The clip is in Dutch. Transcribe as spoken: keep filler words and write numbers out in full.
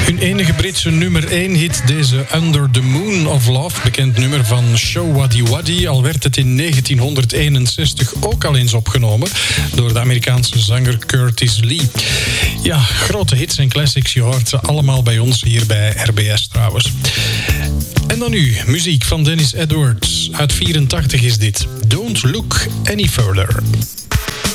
Hun enige Britse nummer één hit, deze Under the Moon of Love, bekend nummer van Show Waddy Waddy, al werd het in negentienhonderdeenenzestig ook al eens opgenomen door de Amerikaanse zanger Curtis Lee. Ja, grote hits en classics, je hoort ze allemaal bij ons hier bij R B S trouwens. En dan nu, muziek van Dennis Edwards. Uit vierentachtig is dit. Don't Look Any Further.